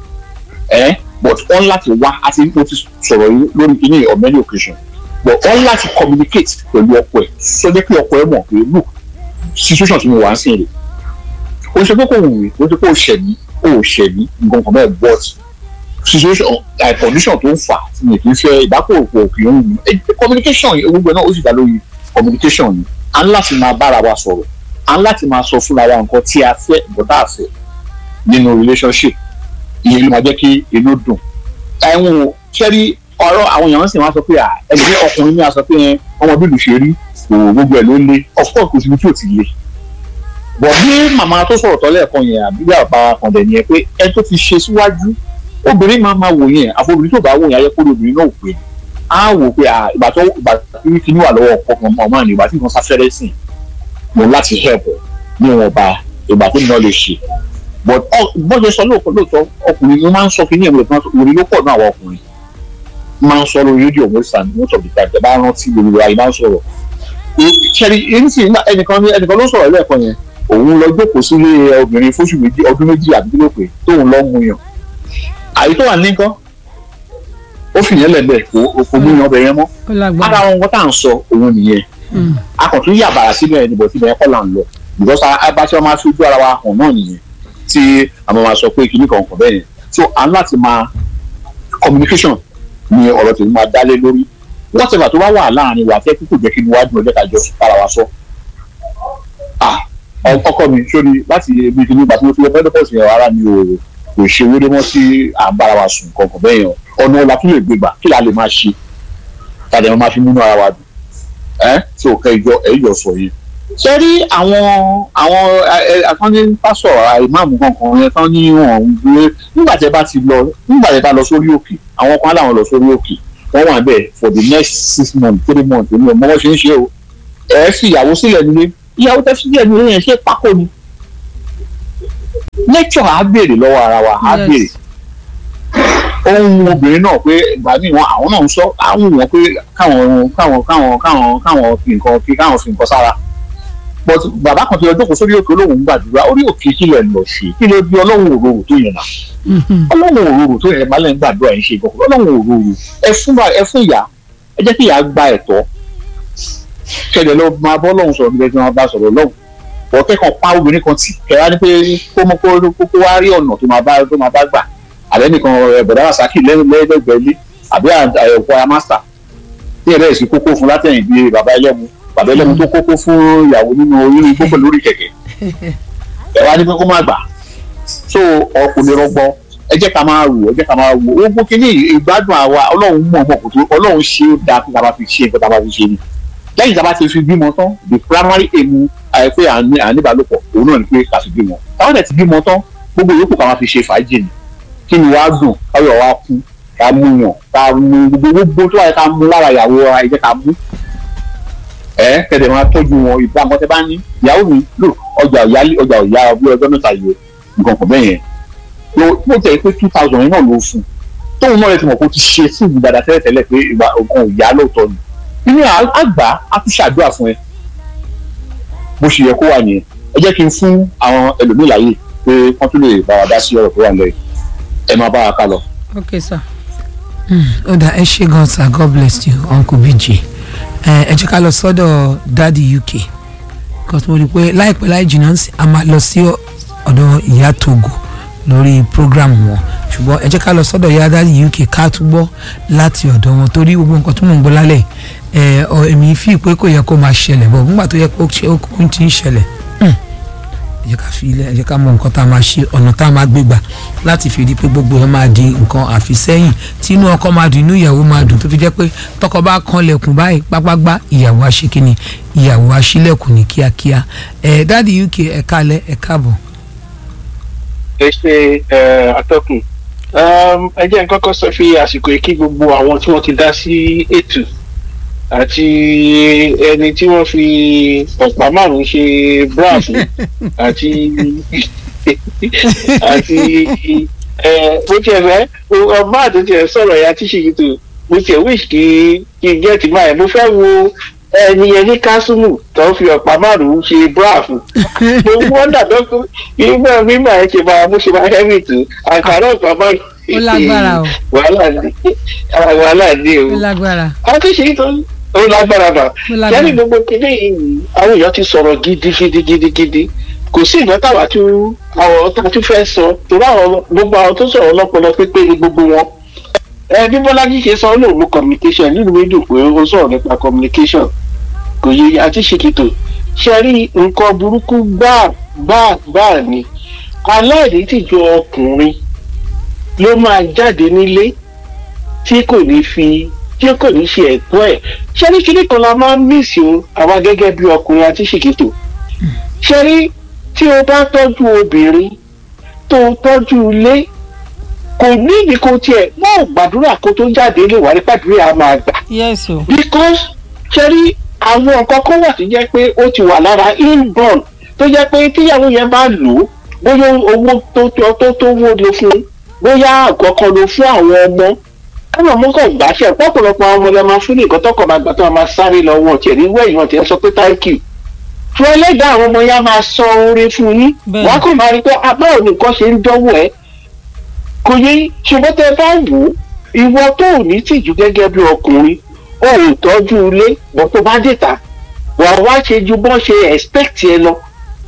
[SPEAKER 9] but wọ́n láti wá àti mo ti sọ̀rọ̀ yìí lórí kíní on many occasions but wọ́n láti communicate pẹ̀lú ọkọ ẹ̀ sọ jẹ́ pé ọkọ ẹ̀ mọ̀ pé look situation tí mo wà ń sìn rè o ṣe pé kò wù mí o ṣe pé o ṣẹ̀mí nǹkan kan bẹ́ẹ̀ but situation condition tó ń fà tí mi kì í fẹ́ ìdákòòpò kì í ń wù mí communication gbogbo náà ó sì dá lórí communication ni a ń láti máa bára wa sọ̀rọ̀ a ń láti máa sọ fúnra wa nǹkan tí a fẹ́ nǹkan tá a fẹ́ nínú relationship ìyẹn ló máa jẹ́ kí inú dùn ẹ̀wọ̀n ṣẹ́rí ọ̀rọ̀ àwọn èèyàn sì máa sọ pé ẹ̀jẹ̀ ọkùnrin ní a sọ pé ọmọ bílù ṣe rí gbogbo ẹ̀ ló le of course kò síbi tí ò ti le bọ̀ bí màmá tó sọ̀rọ̀ tọ́lẹ̀ kan yẹn àbí bí àbá kan dẹ̀ nìyẹn pé ẹ tó ti ṣe síwájú obìnrin máa wò yẹn àfọwọ́bìnrin tó bá wò yẹn ayé kórè obìnrin náà ò pé á wò pé ìgbà tí kíní wà lọ́wọ́ ọkọ kan ọmọ àná ìgbà tí wọ́n sáfẹ́rẹ́ sìn mo láti help ní wọn ba ìgbà tí mo lè ṣe but bọ́jọ sọ lóòótọ́ ọkùnrin mo máa ń sọ kíní ẹ̀mí òní ló pọ̀ náà àwọn ọkùnrin máa ń sọ lórí rédíò western most of the time tẹ bá rántí lórí ayé máa ń sọ̀rọ̀ ṣẹ́rí ẹnìkan ló sọ̀rọ̀ lẹ́ẹ̀kan yẹn òun lọ jókòó sílé obìnrin fóṣù ọdún méjì àbí ló pé tóun lọ mú yàn àyè tó wà ní nǹkan ó fìyẹn lẹ́gbẹ̀ẹ́ kò mú yàn ọbẹ̀ yẹn mọ́ ara wọn nǹkan tá à ń sọ òun nìyẹn a kàn tún yà bàrà síbẹ̀ níbo tí bẹ́ẹ̀ kọ́ là ń lọ because abáṣẹ́ máa fi ojú ara wa hàn náà nìyẹn tí àwọn máa sọ pé kíní kan kàn bẹ́ẹ̀ yẹn so à ń láti máa communication ni ọ̀rọ̀ tèmi máa dálé lórí whatever tó bá wà láàrin wa fẹ́ kúkú jẹ́ kí ni wájú ọjọ́ kájọ para wa sọ ọkọ mi sórí láti ibi ìdílé ìgbà tí mo ti lọ mẹ́dọ́pọ̀sì yẹn ara mi kò ṣe wéré mọ́ sí à ń bára wa sùn kankan bẹ́ẹ̀ yẹn ọ̀nà ọ̀la tún lè gbégbà kí la lè máa ṣe tàbí wọn máa fi múnú ara wa dùn so kẹjọ ẹ̀yọ sọ yẹn ṣé rí àwọn àtọ́ní pásọ̀ ìmáàmù kankan yẹn tán ní wọn gbé nígbà tẹ́ bá lọ sórí òkè àwọn kan láwọn lọ sórí òkè wọ́n wà bẹ́ẹ̀ for the next 6 months 3 months èmi ò mọ wọ́n ṣe ń ṣe o ẹ fi ìyàwó sílẹ̀ nílé ìyàwó tẹ́ sílẹ̀ nílé yẹn ṣe pákó ni nature á béèrè lọ́wọ́ ara wa á béèrè ohun obìnrin náà pé ìgbà míì wọn àwọn náà ń sọ àwọn wọn pé káwọn fi nǹkan sára but bàbá kan ti lọ jókòó sórí òkè olóhùn gbàdúrà orí òkè kí lẹ lọ sí kí ló bí ọlọ́run òróró tó yẹn náà ọlọ́run òróró tó yẹn máa lẹ́ ń gbàdúrà yẹn ṣe ìgbọ̀kọ̀ ọlọ́run òróró ẹ fún ìyá ẹ jẹ́ kí ìyá gba ẹ̀tọ́ kẹlẹ̀ lọ máa bọ́ lọ́hùn sọ̀rọ̀ nígbà tí wọ́n bá sọ̀rọ̀ lọ́hùn ọ̀kẹ́ kan pa obìnrin kan tì kẹ́ra ní pé kó wá rí ọ̀nà tó máa bá gbà àbẹ́ nìkan bọ̀dá rasaki lẹ́gbẹ̀ẹ́lé àbí àyẹ̀wò amásà tí ẹ̀rẹ́ ìsìn kókó fún látẹ̀yìn bíi bàbá ẹlẹ́mu tó kókó fún ìyàwó nínú orí gbogbo lórí kẹ̀kẹ́ ẹ wá ní pé kó má gbà so ọkùnrin rọgbọ ẹ jẹ́ ká máa wò ó gbó kínní ìgbádùn àwa ọlọ́run mọ̀ kò tó ọlọ́run ṣe é dáa kí tábà fi ṣe nǹkan tábà fi ṣe ni lẹ́yìn tábà ti fi bímọ tán the primary aim àìpé àníbàlòpọ̀ òun náà ni pé ká fi bímọ táwọn ẹ̀ ti bímọ tán gbogbo yòókù ká máa fi ṣe fàájì ni kí ni wàá dùn káyọ̀ wá kú ká mú yàn ká mú gbogbo tó wáyé ká mú lára ìyàwó wa ẹ jẹ́ ká mú kẹ̀dẹ̀ máa tọ́jú wọn ìgbà mọ́tẹ́ bá ní ìyàwó mi lò ọjà ìyá bí ọjọ́ mẹ́ta yìí nǹkan kan bẹ́ẹ̀ yẹn ló tẹ̀ pé 2000 yẹn náà ló fún tóun náà rẹ̀ ti mọ̀ kó ti ṣe sí ìlú dáadáa tẹ́lẹ̀tẹ́lẹ̀ pé nǹkan ìyá lóòótọ́ ni nínú àgbà á tún ṣàdúrà fún ẹ bó ṣe yẹ kó wà nìyẹn ẹ jẹ́ kí n fún àwọn ẹlòmíì láyè pé wọ́n tún lè bá wa dá sí ọ̀rọ̀ tó wà lẹ́yìn ẹ máa bá wa ká lọ.
[SPEAKER 5] ok sir.
[SPEAKER 1] ó dà ẹ ṣé gan sir God bless you uncle BJ ẹ jẹ́ ká lọ sọ́dọ̀ Daddy UK because mo rí i pé láìpẹ́ láì jìnnà a máa lọ sí ọ̀dọ̀ ìyá Togo lórí program wọn ṣùgbọ́n ẹ jẹ́ ká lọ sọ́dọ̀ ìyá Daddy UK ká tún gbọ́ láti ọ̀dọ̀ wọn torí gbogbo nǹkan tó mò ń gbọ́ lálẹ́ èmi fi pé kò yẹ kó máa ṣẹlẹ̀ bọ̀ nígbà tó yẹ kó ti ń ṣẹlẹ̀ ẹ jẹ́ ká fi ilẹ̀ ẹ jẹ́ ká mọ nǹkan tá a máa ṣe ọ̀nà tá a máa gbé gbà láti fi rí pé gbogbo ẹ máa di nǹkan àfisẹ́yìn tí inú ọkọ máa dùn inú ìyàwó máa dùn tó fi jẹ́ pé tọkọ bá kanlẹ̀kùn báyìí pápágbá ìyàwó aṣèkínni ìyàwó aṣílẹ̀kùn ní kíákíá Daddy UK ẹ kálẹ́ ẹ káàbọ̀.
[SPEAKER 10] ẹ ṣe atọ́kùn ẹ jẹ́ nǹkan kan sọ fi àsìkò yìí kí gbogbo àwọn tí wọ́n ti dá sí ètò àti ẹni tí wọ́n fi ọ̀pá márùn-ún ṣe bra fún àti bó tiẹ̀ fẹ́ ọba àti tiẹ̀ sọ̀rọ̀ ya tí ṣì tó mo tiẹ̀ wish kí gẹ́ẹ̀tì máa ẹ̀ mo fẹ́ wo ẹni yẹn ní kásùmù tó fi ọ̀pá márùn-ún ṣe bra fún mo wọ́n dàbẹ́ fún ìgbà mímọ̀ ẹ̀ ṣe máa mú ṣe máa hẹ́rì tó àkàrà ọ̀pá márùn-ún
[SPEAKER 5] ó lágbára o
[SPEAKER 10] wàhálà ní o
[SPEAKER 5] ó lágbára
[SPEAKER 10] àwọn tó ṣe é tó ó lágbára bà yẹ́nì gbogbo kíní yìí àwọn èèyàn ti sọ̀rọ̀ gidigidi kò sí ìgbà táwa tún àwọn tó tún fẹ́ sọ torí àwọn gbogbo àwọn tó sọ̀rọ̀ lọ́pọlọ pípé ní gbogbo wọn. bí Bọ́lájí ṣe sọ lóòmù communication nínú mi dùn pé ó sọ̀rọ̀ nípa communication kò yẹ àti ṣèkìtò ṣe rí nǹkan burúkú gbáà ni aláìní tìjọ ọkùnrin ló máa jáde nílé tí kò ní ṣe ẹ̀tọ́ ẹ̀ ṣé ní kíní kan la máa ń mísì o àwa gẹ́gẹ́ bí ọkùnrin àti ṣèkìtò ṣé rí tí o bá tọ́jú obìnrin tó tọ́jú ilé kò ní ìdí kó tiẹ̀ náà gbàdúrà kó tó jáde lè wà ní pàdúrà á máa gbà.
[SPEAKER 5] yes o.
[SPEAKER 10] because ṣé rí àwọn nǹkan kan wà tó jẹ́ pé ó ti wà lára inborn tó jẹ́ pé tíyàwó yẹn bá lò ó bóyá owó tó wó ló fún bóyá àkọ́kọ́ ló fún àwọn ọmọ káwọn ọmọ kan gbà ṣe ọ̀pọ̀lọpọ̀ àwọn ọmọ lẹ́ẹ̀ máa fún ní nǹkan tọkọ̀ máa gbà tó máa sáré lọ́wọ́ tiẹ̀ ní wẹ́yìn wọn tiẹ̀ sọ pé thank you fún ẹlẹ́dàá àwọn ọmọ yẹn máa sọ oore fún yín wọ́n kò máa rí pé abáwo nìkan ṣe ń dánwò ẹ́ kò yẹ ṣùgbọ́n tẹ bá wò ó ìwọ tó ò ní tìjú gẹ́gẹ́ bí ọkùnrin ó ò tọ́jú ilé wọ́n tó bá dìtà wà wá ṣe ju bọ́n ṣe expect ẹ lọ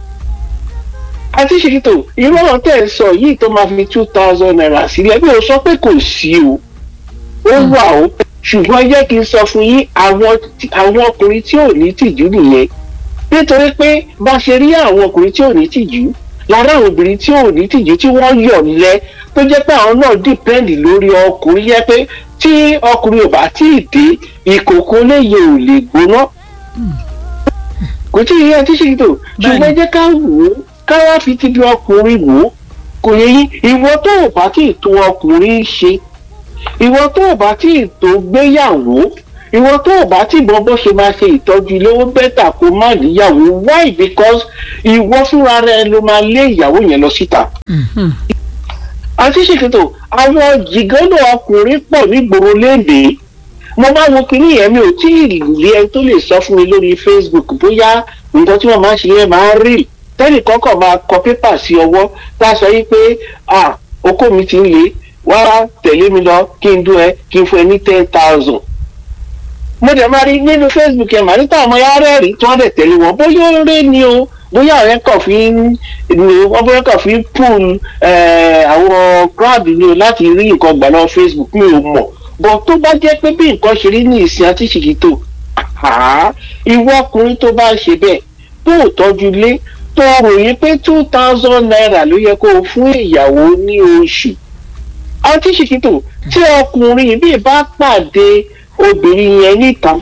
[SPEAKER 10] àti ṣètò irú ọ̀rọ̀ tẹ̀ ń sọ yìí tó máa fi 2000 naira sílẹ̀ bí o sọ pé kò sí o ó wà o ṣùgbọ́n jẹ́ kí n sọ fún yín àwọn ọkùnrin tí ò ní tìjú nìyẹn nítorí pé bá ṣe rí àwọn ọkùnrin tí ò ní tìjú lára àwọn obìnrin tí ò ní tìjú tí wọ́n yọ̀ nílẹ̀ tó jẹ́ pé àwọn náà dìpẹ́ǹdì lórí ọkùnrin yẹ pé tí ọkùnrin ò bá tí ì dé ìkòkò léye ò lè gbóná kò tí ì yẹ àti ṣètò ṣùgbọ́n jẹ́ ká wò ó ká wá fi ti bí ọkùnrin wò ó kò yẹ yín ìwọ tó o bá tí ì tó ọkùnrin ṣe ìwọ tó o bá tí ì tó gbéyàwó ìwọ tó o bá tí ì mọ bó ṣe máa ṣe ìtọ́jú ilé ó bẹ́tà kó má níyàwó why because ìwọ fúnra rẹ ló máa lé ìyàwó yẹn lọ síta. àti ṣètò àwọn jìgánná ọkùnrin pọ̀ nígboro léde mo bá wo kinní yẹn mi ò tí ì rí ẹni tó lè sọ fún mi lórí Facebook bóyá nǹkan tí wọ́n máa ń ṣe yẹn máa ń rí tẹ́lẹ̀ kọ́kọ́ máa kọ pépà sí ọwọ́ tá a sọ yìí pé okó mi ti ń le wá tẹ̀lé mi lọ kí n dún ẹ kí n fún ẹ ní 10,000. mo dẹ̀ máa rí nínú Facebook ẹ̀ màá ní táwọn ọmọ yàrá rí tí wọ́n dẹ̀ tẹ̀lé wọn bóyá ó rẹ́ ni o bóyá ọ̀rẹ́ kàn fi ń wọ́n bóyá kàn fi ń pull àwọn crowd ni o láti rí nǹkan gbà lọ Facebook mi ò mọ̀ bọ̀ tó bá jẹ́ pé bí nǹkan ṣe rí ní ìsìn àti ṣìkìtò ìwọ ọkùnrin tó bá ń ṣe bẹ́ẹ̀ tó ò tọ́jú ilé tó ròyìn pé 2,000 naira ló yẹ kó o fún ìyàwó ní oṣù àti ṣìkìtò tí ọkùnrin bí bá pàdé obìnrin yẹn níta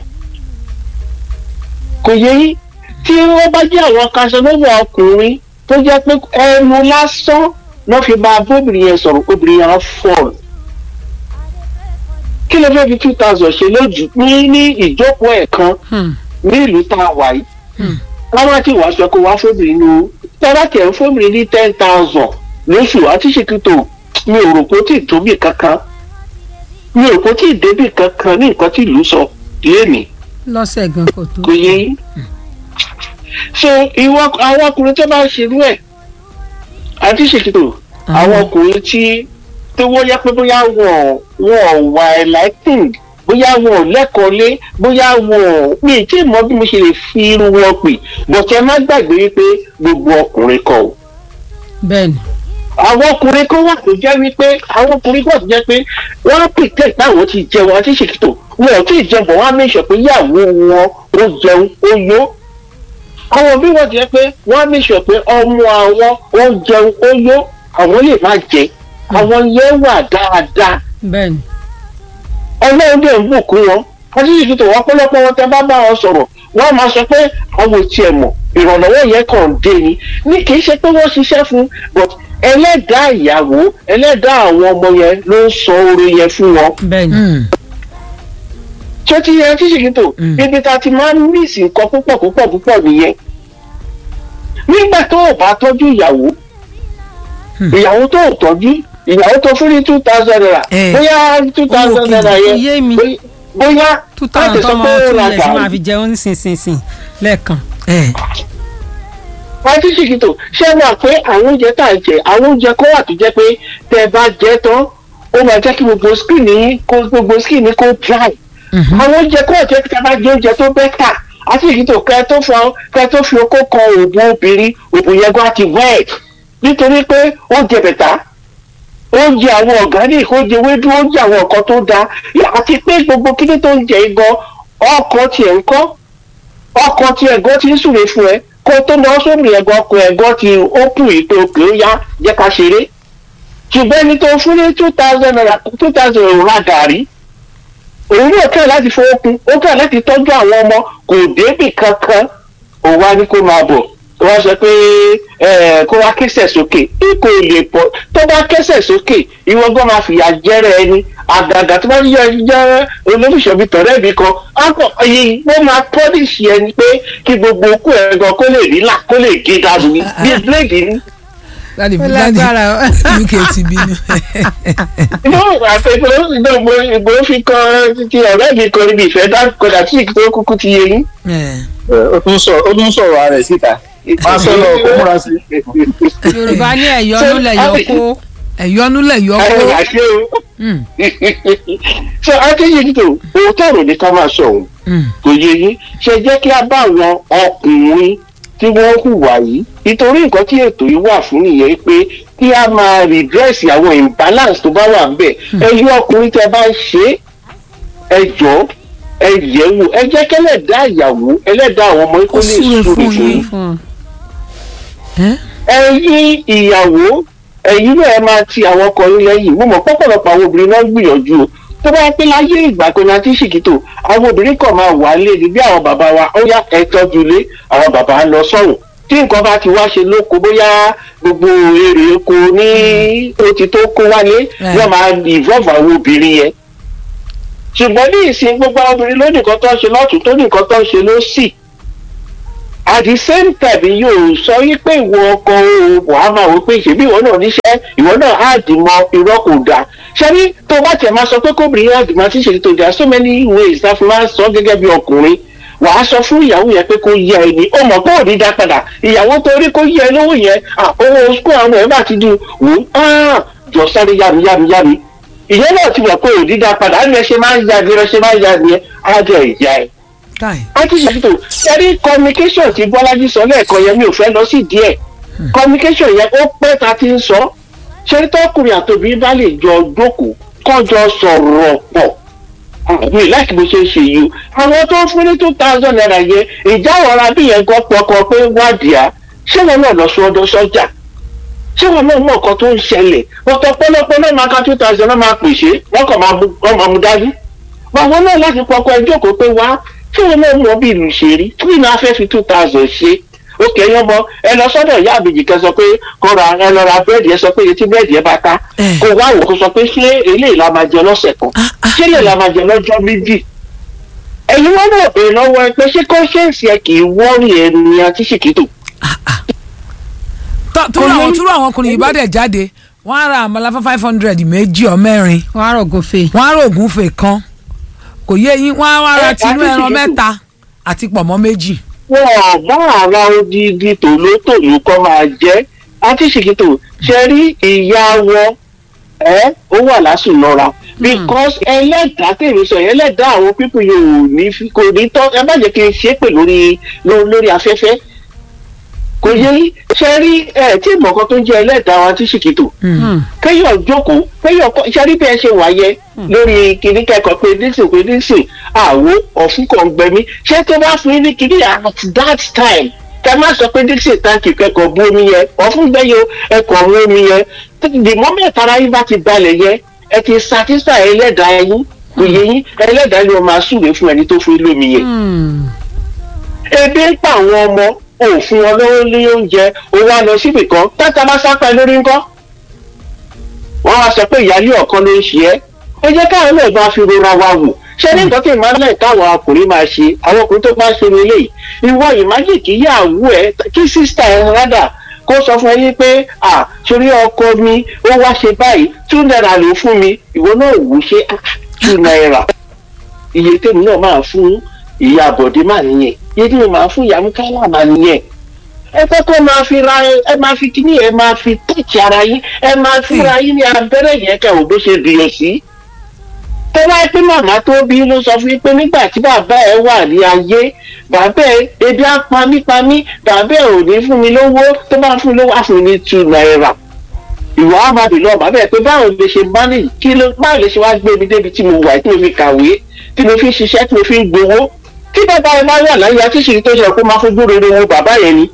[SPEAKER 10] kò yẹ yín tí wọ́n bá jẹ́ àwọn Casanova ọkùnrin tó jẹ́ pé ẹnu lásán lọ́ fi máa bóbìnrin yẹn sọ̀rọ̀ obìnrin yẹn á fọ́ọ̀lù kí ló fẹ́ fi 2,000 ṣe lójú ní ìjókòó ẹ̀ kan ní ìlú tá a wà yìí káwọn tí wàá sọ pé wàá fóbìnrin ní tẹ́lá tẹ̀ ń fóbìnrin ní 10,000 lóṣù àti ṣèkìtò mi ò rò pé ó tí ì tóbi kankan mi ò rò pé ó tí ì débì kankan ní nǹkan tí ìlú sọ léèmí.
[SPEAKER 5] lọ́sẹ̀ gan kò tó.
[SPEAKER 10] kò yẹ yín. so ìwọ àwọn ọkùnrin tó bá ń ṣerú ẹ̀ àti ṣèkìtò àwọn ọkùnrin tí wọ́n yẹ pé bóyá wọ́n wà enlightened bóyá wọn ò lẹ́kọ̀ọ́ lé bóyá wọn ò mi tí mọ bí mo ṣe lè fi irú wọn pè bọ̀tẹ́ má gbàgbé wípé gbogbo ọkùnrin kọ́ o.
[SPEAKER 5] bẹ́ẹ̀ni.
[SPEAKER 10] àwọn ọkùnrin kan wà tó jẹ́ wípé àwọn ọkùnrin kan tó jẹ́ pé wọ́n á pìtẹ́ táwọn ti jẹun àti ṣèkìtò wọn ò tí ì jẹun bọ̀ wọ́n á mẹ́sọ̀ pé ìyàwó wọn ó jẹun ó yó. àwọn bí wọ́n ti jẹ́ pé wọ́n á mẹ́sọ̀ pé ọmọ àwọn ó jẹun ó yó àwọn lè má jẹ àwọn yẹn wà dáadáa.
[SPEAKER 5] bẹ́ẹ̀ni.
[SPEAKER 10] ọlọ́run dẹ̀ ń bùkún wọn àti ìṣètò wọn pọ́lọ́pọ́ wọn tẹ́ bá bá wọn sọ̀rọ̀ wọ́n máa sọ pé àwọn ò tiẹ̀ mọ̀ ìrànlọ́wọ́ yẹn kàn dé ni ní kì í ṣe pé wọ́n ṣiṣẹ́ fún but ẹlẹ́dàá ìyàwó ẹlẹ́dàá àwọn ọmọ yẹn ló ń sọ oore yẹn fún wọn.
[SPEAKER 5] bẹ́ẹ̀ni.
[SPEAKER 10] ṣé ti yẹn tí ṣètò ibi tá a ti máa ń mísì nǹkan púpọ̀ nìyẹn nígbà tó o bá tọ́jú ìyàwó tó o tọ́jú ìyàwó tó fún ní 2,000 naira bóyá 2,000 naira yẹn bóyá
[SPEAKER 5] 2,000 tọmọ 2 years máa fi jẹun nísinsìnyí lẹ́ẹ̀kan.
[SPEAKER 10] wọ́n ti ṣìkìtò ṣé wà pé àwọn oúnjẹ tá à ń jẹ àwọn oúnjẹ kó wà tó jẹ́ pé tẹ́ ẹ bá jẹ tán ó máa jẹ́ kí gbogbo skin ní kó dry. àwọn oúnjẹ kó wà tó jẹ́ pé tẹ́ ẹ bá jẹ oúnjẹ tó bẹ́tà àti ṣìkìtò kẹ́ ẹ tó fi okó kan òògùn obìnrin òògùn yẹn gan ti wet nítorí pé oúnjẹ bẹ̀tà oúnjẹ àwọn organic oúnjẹ wédú oúnjẹ àwọn nǹkan tó dáa àti pé gbogbo kíní tó ń jẹ igan ọkàn tiẹ̀ ń kọ́ ọkàn tiẹ̀ gan ti ń súre fún ẹ kó tó lọ sómi ẹ̀gàn ọkàn ẹ̀gàn ti ó kù ìpè òkè ó yá jẹ́ ká ṣeré ṣùgbọ́n ẹni tó fún ní 2,000 naira 2,000 ra gàrí òun náà kẹ́ láti fowó kun ó kẹ́ láti tọ́jú àwọn ọmọ kò débì kankan òun wá ní kó máa bọ̀ wọ́n sọ pé kó wá kẹsẹ̀ sókè kò lè pọ̀ tó bá kẹsẹ̀ sókè ìwọ gbọ́n máa fìyà jẹ́rẹ̀ ẹni àgàgà tó bá jẹ́ olóṣèlú tọ̀rẹ́ mi kan wọ́n máa pọ́lìṣì ẹni pé kí gbogbo okú ẹ̀ gan kó lè rí là kó lè gé dànù ní bí bíléèdì ní.
[SPEAKER 1] láti uk ti bínú.
[SPEAKER 10] ìgbò fi kan ti ọ̀rẹ́ mi kan níbi ìfẹ́ dákọ̀dà tí ìkító kúkú ti yé yín.
[SPEAKER 9] ó tún sọ̀rọ̀ ara ẹ̀ síta máa sọ lọ kó múra sí.
[SPEAKER 5] yorùbá ní ẹ̀yọ́nú lẹ̀yọ́ kó.
[SPEAKER 1] ẹ̀yọ́nú lẹ̀yọ́ kó.
[SPEAKER 10] ṣé adéyẹ̀dọ̀ òótọ́ ọ̀rọ̀ ní ká máa sọ òun kò yé yín ṣe jẹ́ kí a bá àwọn ọkùnrin tí wọ́n hùwà yìí nítorí nǹkan tí ètò yìí wà fún nìyẹn pé kí a máa redress àwọn imbalance tó bá wà ń bẹ̀ ẹ̀yin ọkùnrin tẹ́ bá ń ṣe ẹ jọ̀ọ́ ẹ yẹ̀ wò ẹ jẹ́ kẹ́lẹ́dàá ìyàwó ẹlẹ́dàá àwọn ọmọ ikú lè súre fún yín. ẹ̀yin ìyàwó ẹ̀yin náà máa ti àwọn ọkọ yín lẹ́yìn mo mọ̀ pọ́pọ̀lọpọ̀ àwọn obìnrin náà gbìyànjú tó bá pẹ́ láyé ìgbà kan ní àti ṣìkìtò àwọn obìnrin kan máa wà lé ní bí àwọn bàbá wa ó yá ẹ tọ́jú lé àwọn bàbá lọ sọ̀rọ̀ tí nǹkan bá ti wá ṣe lóko bóyá gbogbo èrè oko ní ó ti tó kó wálé wọ́n máa involve àwọn obìnrin yẹn ṣùgbọ́n ní ìsìn gbogbo àwọn obìnrin ló nìkan tó ń ṣe lọ́tún tó nìkan tó ń ṣe lósì at the same time yóò sọ wípé ìwọ ọkọ wàá máa wò pé ìṣèbí ìwọ náà níṣẹ́ ìwọ náà á dì mọ́ irọ́ kò dáa ṣebí tó bá tẹ̀ máa sọ pé kóbìnrin á dì mọ́ tí ìṣèlú tó dáa so many ways tá a fi máa sọ gẹ́gẹ́ bí ọkùnrin wàá sọ fún ìyàwó yẹn pé kó yẹ ẹ ní ó mọ̀ pé ò ní dá padà ìyàwó tó rí kó yẹ ẹ lówó yẹn owó sukùl àwọn ẹ̀ bá ti di wò ó jọ sáré yámi ìyẹn náà ti wà pé ò ní dá padà á ní ẹ ṣe máa ń ya ni ẹ ṣe máa ń ya ni ẹ á jẹ ìyá ẹ. àti ṣètò ṣẹ́rí communication tí Bọ́lájí sọ lẹ́ẹ̀kan yẹn mi ò fẹ́ lọ sí díẹ̀ communication yẹn ó pẹ́ ta ti ń sọ ṣẹ́rí tọkùnrin àtòbí bá lè jọ jókòó kọjọ sọ̀rọ̀ pọ̀ mi láti bó ṣe ń ṣe yìí àwọn tó ń fún ní 2,000 naira yẹn ìjà ọ̀rá bí yẹn gbọ́ pọkọ pé wádìí á ṣé wọn náà lọ sọ ọdọ sọjà ṣé wọn náà mọ nǹkan tó ń ṣẹlẹ̀ wọn tọ pọlọpọlọ máa ká 2,000 náà máa pèsè wọn kàn máa mú dájú báwọn náà láti pọkọ ẹ jókòó pé wá ṣé wọn náà mọ bí ìlú ṣe rí kí ni a fẹ́ fi 2,000 ṣe òkè yẹn mọ ẹ lọ sọ́dọ̀ ìyá àbèjì kan sọ pé kọra ẹ lọ ra búrẹ́dì ẹ sọ pé etí búrẹ́dì ẹ bá ká kó wá wò kó sọ pé ṣé eléyìí la máa jẹ lọ́sẹ̀ kan ṣé eléyìí la máa jẹ lọ́jọ́ méjì ẹ̀yin wọn náà bèrè lọ́wọ́ ẹ pé ṣé conscience ẹ kì í wọ́ọ̀rì ẹ ní àti ṣìkìtò.
[SPEAKER 1] túrú àwọn ọkùnrin yìí bá dẹ̀ jáde wọ́n á ra àmàlà fún 500 méjì ọ mẹ́rin
[SPEAKER 5] wọ́n á rò ògúnfe
[SPEAKER 1] kan kò yé yín wọ́n á ra tinú ẹran mẹ́ta àti pọ̀mọ́ méjì.
[SPEAKER 10] wọ́n bá ara odidi tòlótòló kọ́ máa jẹ́ àti ṣìkìtò ṣe rí ìyá wọn ó wà lásùn lọ́ra because ẹlẹ́dàá tèmi sọ yẹn ẹlẹ́dàá àwọn pípọ̀ yóò ní kò ní tọ́ ẹ má jẹ́ kí n ṣe é pè lórí afẹ́fẹ́ kò yẹ ṣe rí tí ìmọ̀kan tó ń jẹ́ ẹlẹ́dàá wa ti ṣìkìtò kéèyàn jókòó kéèyàn ṣe rí bí ẹ ṣe wáyé lórí kìnní kẹ́kọ̀ọ́ pé nísìn àwo ọ̀fun kan gbẹmí ṣé tó bá fún yín ní kìnní at that time kẹ má sọ pé nísìn táǹkì kẹ́kọ̀ọ́ bú omi yẹn ọ̀fun gbẹ́yẹ ẹ̀kọ́ mú omi yẹn the moment ara yín bá ti balẹ̀ yẹn ẹ ti satisfy ẹlẹ́dàá yín kò yẹ yín ẹlẹ́dàá ni wọ́n máa súre fún ẹni tó fún yín lómi yẹn. ebi ń pa àwọn ọmọ òfin ọlọ́wọ́ ní oúnjẹ owó àná síbì kan tata bá sápá lórí ńkọ́ wọ́n wá sọ pé ìyáálé ọ̀kan ló ń ṣe ẹ́ ẹ jẹ́ káwọn náà bá fi rora wa wò ṣé ní nǹkan tí ìmọ̀lẹ́ káwọn ọkùnrin máa ṣe àwọn ọkùnrin tó bá ṣe ní eléyìí ìwọ ìmájì kì í yàwó ẹ kí sísítà ẹ rádà kó sọ fún ẹyin pé sórí ọkọ mi ó wá ṣe báyìí 2 naira ló fún mi ìwọ náà wò ṣe 2 naira iye tèmi náà máa fún ìyá àbọ̀dé mà nìyẹn iye tí mo máa fún ìyá Múkáílà mà nìyẹn ẹ fẹ́ kó máa fi ra ẹ máa fi kíní ẹ máa fi tẹ̀kì ara yín ẹ máa fúnra yín ní abẹ́rẹ́ yẹn kẹ́ ò bó ṣe bìyàn sí. tó bá pé màmá tó bí ló sọ fún yín pé nígbà tí bàbá ẹ wà ní ayé bàbá ẹ ebi á pamí bàbá ẹ ò ní fún mi lówó tó bá fún mi lówó á fún mi 2 naira. ìwà àmàbí lọ bàbá ẹ pé báwo lè ṣe manage báwo lè ṣe wá gbé mi débi tí mo wà tí mo fi kàwé tí mo fi ṣiṣẹ́ tí mo fi ń gbowó tí bàbá ẹ bá wà láyé àtìṣe tó ṣe kó máa fojú rere wo bàbá yẹn ni.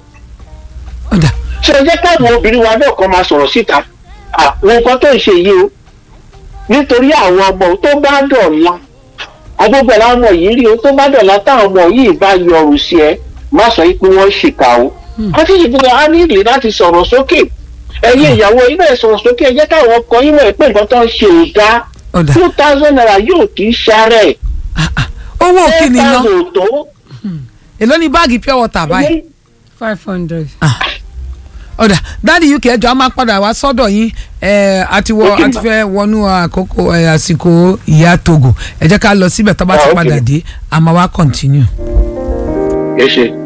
[SPEAKER 10] ṣe jẹ́ káwọn obìnrin wa náà kan máa sọ̀rọ̀ síta àwọn nǹkan tó ń ṣe yìí o nítorí àwọn ọmọ tó bá dọ̀la agbègbè làwọn ọmọ yìí rí o tó bá dọ̀la táwọn ọmọ yìí bá yọrù sí ẹ má sọ pé wọ́n ṣìkà o àtìṣe tó á ní ìlè láti sọ̀rọ̀ sókè ẹ̀yin ìyàwó yìí náà sọ̀rọ̀ sókè ẹ jẹ́ káwọn ọkọ yìí mọ̀ pé nǹkan tó ń ṣe ò dá 2,000 naira yóò kì í ṣàrẹ̀
[SPEAKER 1] owó kìíní náà èló ni báàgì pure water báyìí
[SPEAKER 5] 500.
[SPEAKER 1] ọ̀dà dáàdi uk ẹjọ́ a máa padà wá sọ́dọ̀ yín àti fẹ́ wọnú àkókò àsìkò ìyá Togo ẹ jẹ́ ká lọ síbẹ̀ tó bá ti padà dé a máa wá continue.
[SPEAKER 10] ẹ ṣe.